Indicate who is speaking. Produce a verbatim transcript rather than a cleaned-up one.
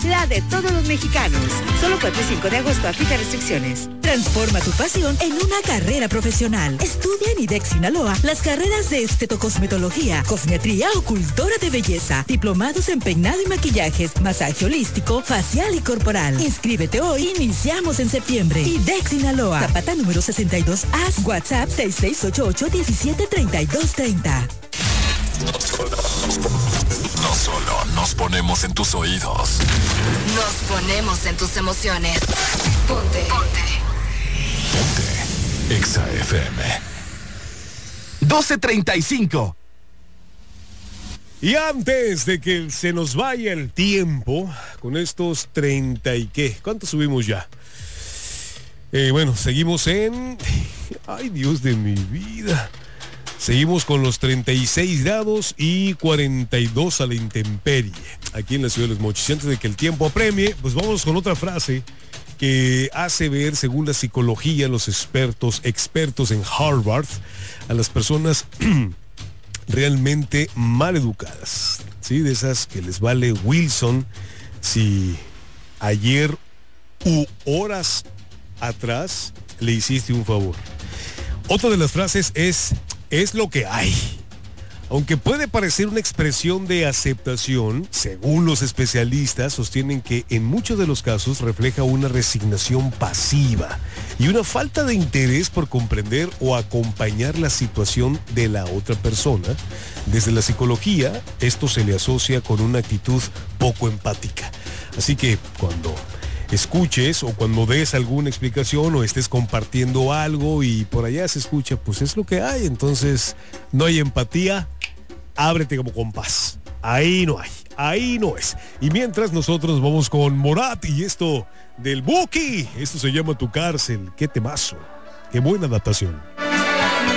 Speaker 1: la de todos los mexicanos. Solo cuatro y cinco de agosto, aplica restricciones.
Speaker 2: Transforma tu pasión en una carrera profesional. Estudia en IDEC Sinaloa las carreras de estetocosmetología, cosmetría o cultura de belleza, diplomados en peinado y maquillajes, masaje holístico, facial y corporal. Inscríbete hoy, iniciamos en septiembre. IDEC Sinaloa, Zapata número sesenta y dos A, WhatsApp seis seis ocho ocho uno siete tres dos tres cero.
Speaker 3: No solo nos ponemos en tus oídos,
Speaker 4: nos ponemos en tus emociones. Ponte, ponte.
Speaker 3: Ponte Exa F M.
Speaker 5: doce treinta y cinco.
Speaker 6: Y antes de que se nos vaya el tiempo, con estos treinta y qué, ¿cuánto subimos ya? Eh, bueno, seguimos en... Ay, Dios de mi vida. Seguimos con los treinta y seis grados y cuarenta y dos a la intemperie, aquí en la ciudad de Los Mochis. Antes de que el tiempo apremie, pues vamos con otra frase que hace ver, según la psicología, los expertos, expertos en Harvard, a las personas realmente mal educadas, ¿sí? De esas que les vale Wilson si ayer u horas atrás le hiciste un favor. Otra de las frases es, es lo que hay. Aunque puede parecer una expresión de aceptación, según los especialistas, sostienen que en muchos de los casos refleja una resignación pasiva y una falta de interés por comprender o acompañar la situación de la otra persona. Desde la psicología, esto se le asocia con una actitud poco empática. Así que cuando escuches o cuando des alguna explicación o estés compartiendo algo y por allá se escucha, pues es lo que hay, entonces no hay empatía, ábrete como compás. Ahí no hay, ahí no es. Y mientras nosotros vamos con Morat y esto del Buki, esto se llama Tu Cárcel. Qué temazo, qué buena adaptación.